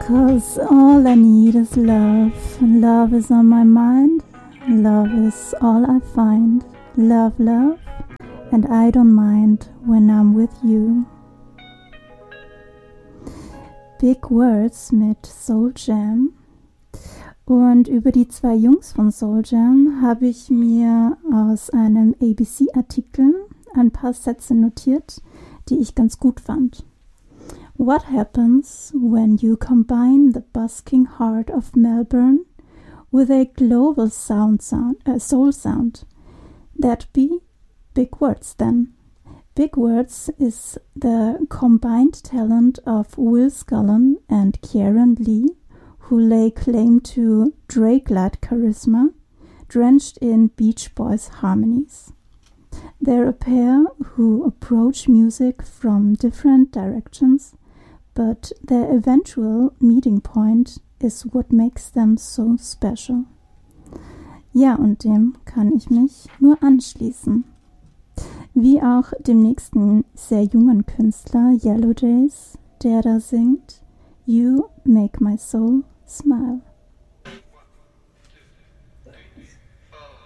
'Cause all I need is love. Love is on my mind. Love is all I find. Love, love. And I don't mind when I'm with you. Big Words mit Soul Jam. Und über die zwei Jungs von Soul Jam habe ich mir aus einem ABC-Artikel ein paar Sätze notiert, die ich ganz gut fand. What happens when you combine the busking heart of Melbourne with a global soul sound? That'd be Big Words then. Big Words is the combined talent of Will Scullin and Kieran Lee, who lay claim to Drake-like charisma, drenched in Beach Boys harmonies. They're a pair who approach music from different directions, but their eventual meeting point is what makes them so special. Ja, und dem kann ich mich nur anschließen. Wie auch dem nächsten sehr jungen Künstler Yellow Days, der da singt You Make My Soul Smile.